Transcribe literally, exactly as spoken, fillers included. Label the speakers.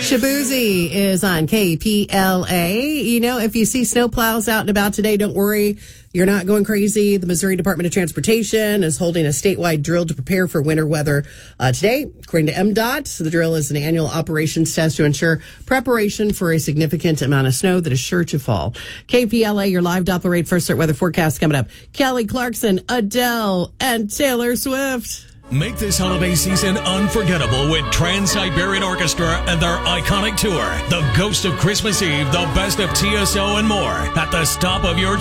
Speaker 1: Shabuzi is on K P L A. You know, if you see snowplows out and about today, don't worry. You're not going crazy. The Missouri Department of Transportation is holding a statewide drill to prepare for winter weather uh, today. According to M D O T, the drill is an annual operations test to ensure preparation for a significant amount of snow that is sure to fall. K P L A, your live Doppler eight first alert weather forecast coming up. Kelly Clarkson, Adele, and Taylor Swift.
Speaker 2: Make this holiday season unforgettable with Trans-Siberian Orchestra and their iconic tour, The Ghost of Christmas Eve, The Best of T S O, and more, at the stop of your